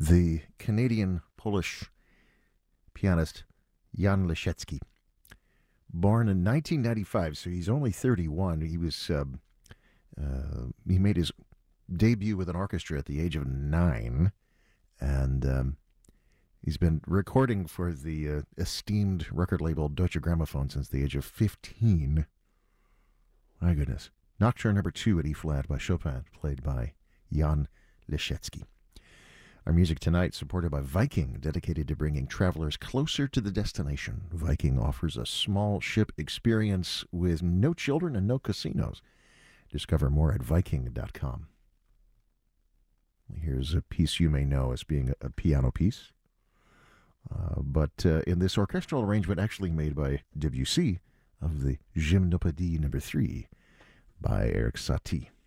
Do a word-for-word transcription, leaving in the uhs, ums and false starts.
the Canadian-Polish pianist Jan Leszecki. Born in nineteen ninety-five, so he's only thirty-one. He was uh, uh, he made his debut with an orchestra at the age of nine, and um, he's been recording for the uh, esteemed record label Deutsche Grammophon since the age of fifteen. My goodness. Nocturne number two at E-flat by Chopin, played by Jan Leszecki. Our music tonight supported by Viking, dedicated to bringing travelers closer to the destination. Viking offers a small ship experience with no children and no casinos. Discover more at viking dot com. Here's a piece you may know as being a, a piano piece. Uh, but uh, in this orchestral arrangement actually made by Debussy of the Gymnopédie number three by Erik Satie.